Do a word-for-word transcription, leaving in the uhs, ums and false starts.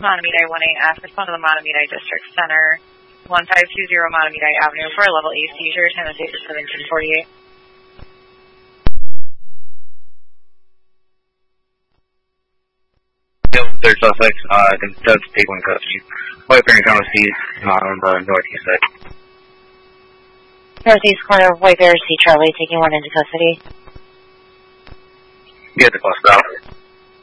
Montemita one eight F, respond to the Montemita District Center, one five two zero Montemita Avenue for a level A seizure, time of day is seventeen forty-eight. Third suspect, uh, does take one custody. White bearing counter seat on the northeast side. Northeast corner of White Bear, C. Charlie, taking one into custody. Get the bus out.